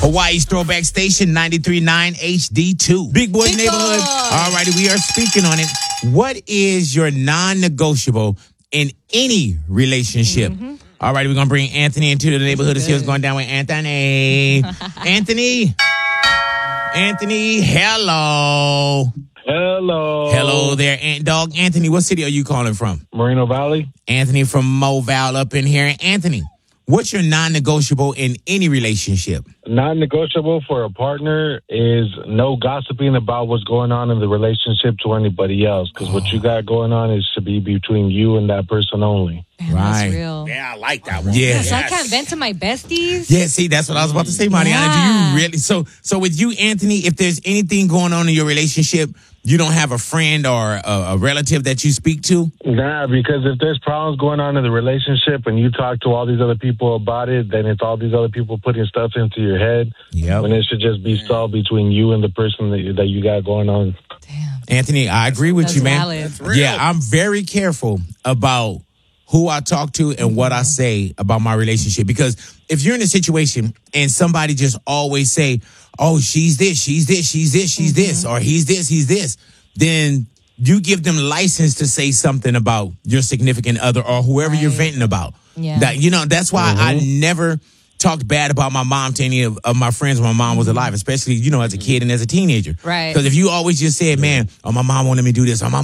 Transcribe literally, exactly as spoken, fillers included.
Hawaii's Throwback Station, ninety-three point nine H D two. Big Boys Big Neighborhood. Boy. All righty, we are speaking on it. What is your non-negotiable in any relationship? Mm-hmm. All righty, we're going to bring Anthony into the neighborhood to see what's going down with Anthony. Anthony. Anthony, hello. Hello. Hello there, Ant Dog. Anthony, what city are you calling from? Moreno Valley. Anthony from Moval up in here. Anthony, what's your non-negotiable in any relationship? Non-negotiable for a partner is no gossiping about what's going on in the relationship to anybody else. Because oh. what you got going on is to be between you and that person only. Man, right. That's real. Yeah, I like that one. Yeah, Yes. so I can't vent to my besties. Yeah, see, that's what I was about to say, Mariana. Yeah. Do you really? So, so with you, Anthony, if there's anything going on in your relationship, you don't have a friend or a, a relative that you speak to? Nah, because if there's problems going on in the relationship and you talk to all these other people about it, then it's all these other people putting stuff into your head. Yep. When it should just be solved between you and the person that you, that you got going on. Damn. Anthony, I agree with That's you, man. valid. Yeah, I'm very careful about who I talk to and what I say about my relationship. Because if you're in a situation and somebody just always say, oh, she's this, she's this, she's this, she's mm-hmm. this, or he's this, he's this, then you give them license to say something about your significant other or whoever right. you're venting about. Yeah. That, you know, that's why mm-hmm. I never talked bad about my mom to any of, of my friends when my mom was alive, especially, you know, as a kid and as a teenager. Right. Because if you always just said, man, oh, my mom wanted me to do this, or my